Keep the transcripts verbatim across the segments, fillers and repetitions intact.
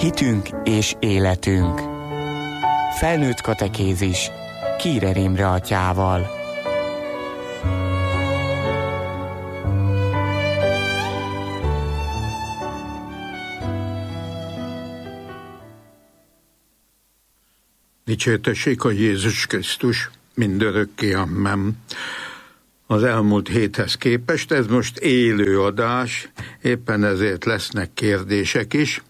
Hitünk és életünk. Felnőtt katekézis Kírer Imre atyával. Dicsértessék a Jézus Krisztus, mindörökké, amen. Az elmúlt héthez képest ez most élő adás, éppen ezért lesznek kérdések is.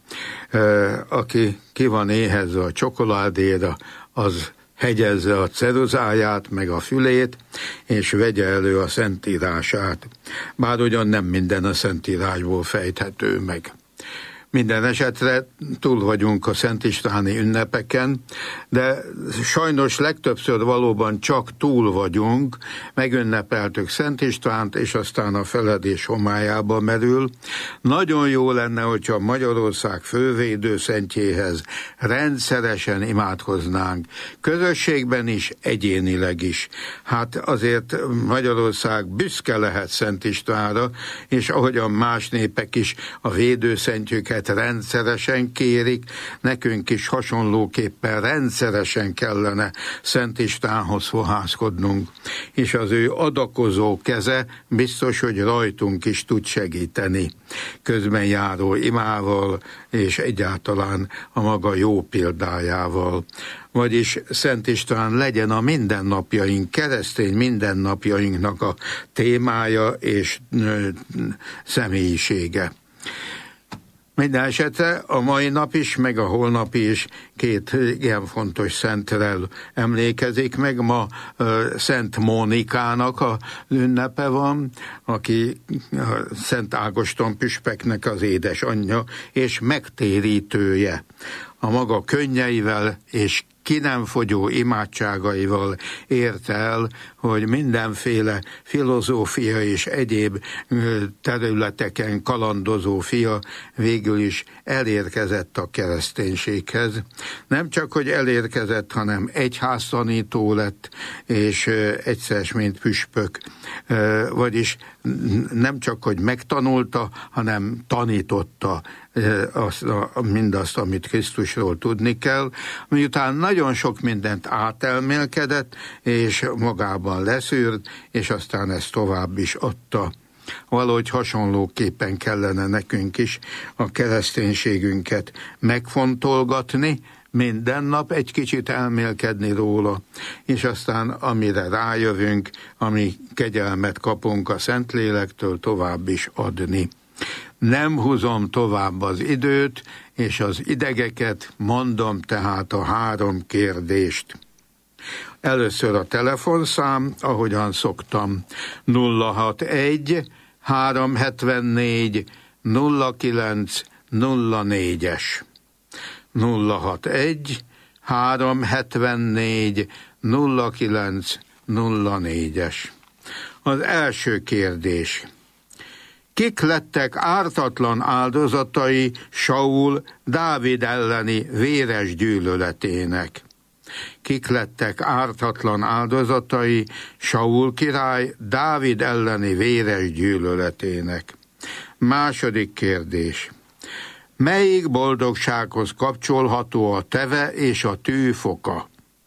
Aki ki van éhezve a csokoládéra, az hegyezze a ceruzáját, meg a fülét, és vegye elő a Szentírását. Bár ugyan nem minden a Szentírásból fejthető meg. Minden esetre túl vagyunk a Szent Istváni ünnepeken, de sajnos legtöbbször valóban csak túl vagyunk, megünnepeltük Szent Istvánt, és aztán a feledés homályába merül. Nagyon jó lenne, hogyha Magyarország fővédőszentjéhez rendszeresen imádkoznánk, közösségben is, egyénileg is. Hát azért Magyarország büszke lehet Szent Istvánra, és ahogyan más népek is a védőszentjüket rendszeresen kérik, nekünk is hasonlóképpen rendszeresen kellene Szent Istvánhoz fohászkodnunk, és az ő adakozó keze biztos, hogy rajtunk is tud segíteni, közben járó imával, és egyáltalán a maga jó példájával. Vagyis Szent István legyen a mindennapjaink, keresztény mindennapjainknak a témája és ö, személyisége. Minden esetre a mai nap is, meg a holnapi is két ilyen fontos szentrel emlékezik meg. Ma uh, Szent Mónikának a ünnepe van, aki uh, Szent Ágoston püspöknek az édesanyja, és megtérítője. A maga könnyeivel és ki nem fogyó imádságaival érte el, hogy mindenféle filozófia és egyéb területeken kalandozó fia végül is elérkezett a kereszténységhez. Nem csak, hogy elérkezett, hanem egyháztanító lett, és egyszer mint püspök. Vagyis nem csak, hogy megtanulta, hanem tanította azt, mindazt, amit Krisztusról tudni kell, miután nagyon sok mindent átelmélkedett, és magában leszűrt, és aztán ezt tovább is adta. Valahogy hasonlóképpen kellene nekünk is a kereszténységünket megfontolgatni, minden nap egy kicsit elmélkedni róla, és aztán amire rájövünk, ami kegyelmet kapunk a Szentlélektől, tovább is adni. Nem húzom tovább az időt, és az idegeket, mondom tehát a három kérdést. Először a telefonszám, ahogyan szoktam, nulla hatvanegy háromszázhetvennégy nulla kilenc nulla négyes. nulla hatvanegy háromszázhetvennégy nulla kilenc nulla négyes. Az első kérdés. Kik lettek ártatlan áldozatai Saul Dávid elleni véres gyűlöletének? Kik lettek ártatlan áldozatai Saul király Dávid elleni véres gyűlöletének? Második kérdés. Melyik boldogsághoz kapcsolható a teve és a tű foka?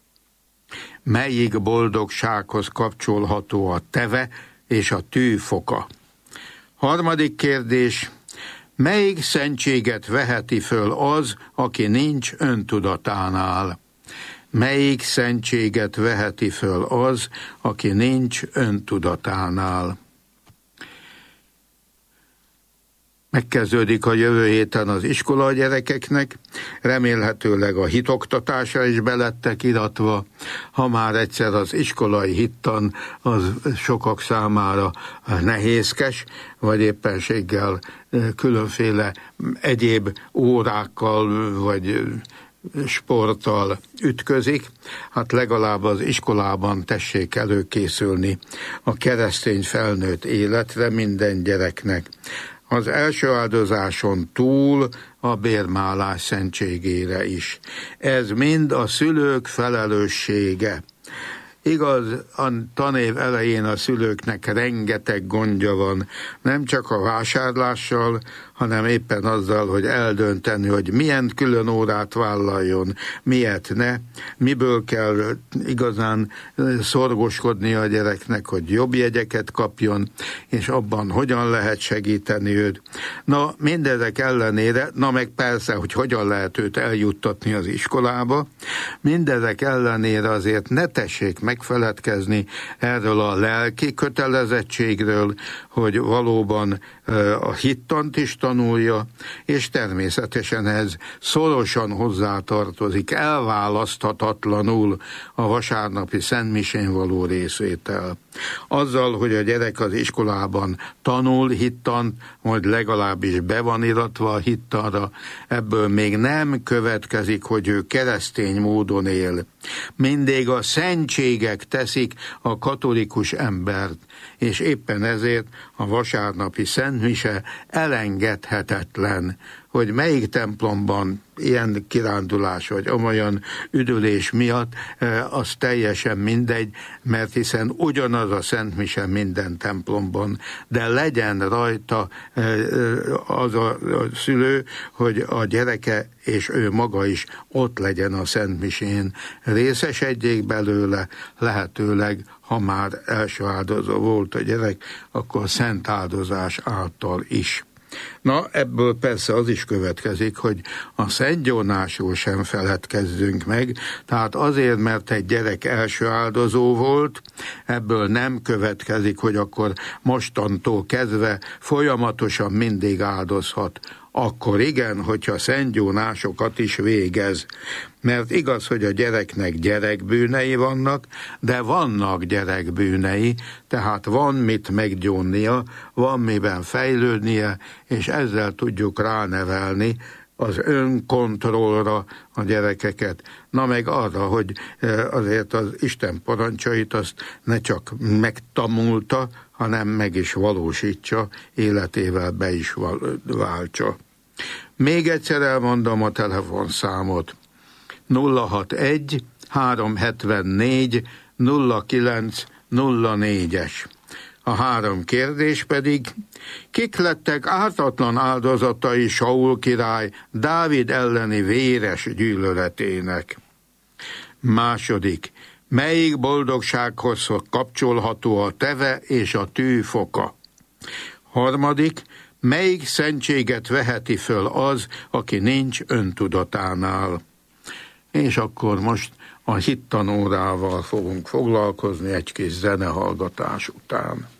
Melyik boldogsághoz kapcsolható a teve és a tű foka? Harmadik kérdés. Melyik szentséget veheti föl az, aki nincs öntudatánál? Melyik szentséget veheti föl az, aki nincs öntudatánál? Megkezdődik a jövő héten az iskola a gyerekeknek, remélhetőleg a hitoktatásra is belettek iratva, ha már egyszer az iskolai hittan az sokak számára nehézkes, vagy éppenséggel különféle egyéb órákkal, vagy sporttal ütközik, hát legalább az iskolában tessék előkészülni a keresztény felnőtt életre minden gyereknek. Az első áldozáson túl a bérmálás szentségére is. Ez mind a szülők felelőssége. Igaz, a tanév elején a szülőknek rengeteg gondja van, nem csak a vásárlással, hanem éppen azzal, hogy eldönteni, hogy milyen külön órát vállaljon, miért ne, miből kell igazán szorgoskodni a gyereknek, hogy jobb jegyeket kapjon, és abban hogyan lehet segíteni őt. Na, mindezek ellenére, na meg persze, hogy hogyan lehet őt eljuttatni az iskolába, mindezek ellenére azért ne tessék megfeledkezni erről a lelki kötelezettségről, hogy valóban a hittant is tanulja, és természetesen ez szorosan hozzátartozik, elválaszthatatlanul a vasárnapi szentmisén való részvétel. Azzal, hogy a gyerek az iskolában tanul hittant, majd legalábbis be van iratva a hittanra, ebből még nem következik, hogy ő keresztény módon él. Mindig a szentségek teszik a katolikus embert, és éppen ezért a vasárnapi szentmise elengedhetetlen, hogy melyik templomban ilyen kirándulás vagy amolyan üdülés miatt, az teljesen mindegy, mert hiszen ugyanaz a szentmise minden templomban, de legyen rajta az a szülő, hogy a gyereke és ő maga is ott legyen a szentmisén, részesedjék belőle, lehetőleg, ha már első áldozó volt a gyerek, akkor szent áldozás által is. Na, ebből persze az is következik, hogy a szentgyónásról sem feledkezzünk meg, tehát azért, mert egy gyerek első áldozó volt, ebből nem következik, hogy akkor mostantól kezdve folyamatosan mindig áldozhat. Akkor igen, hogyha szentgyónásokat is végez. Mert igaz, hogy a gyereknek gyerekbűnei vannak, de vannak gyerekbűnei, tehát van mit meggyónnia, van miben fejlődnie, és ezzel tudjuk ránevelni az önkontrollra a gyerekeket. Na meg arra, hogy azért az Isten parancsait azt ne csak megtanulta, hanem meg is valósítsa, életével be is váltsa. Még egyszer elmondom a telefonszámot. nulla hatvanegy háromszázhetvennégy nulla kilenc nulla négyes. A három kérdés pedig: kik lettek ártatlan áldozatai Saul király Dávid elleni véres gyűlöletének? Második: melyik boldogsághoz kapcsolható a teve és a tű foka? Harmadik: melyik szentséget veheti föl az, aki nincs öntudatánál? És akkor most a hittanórával fogunk foglalkozni egy kis zenehallgatás után.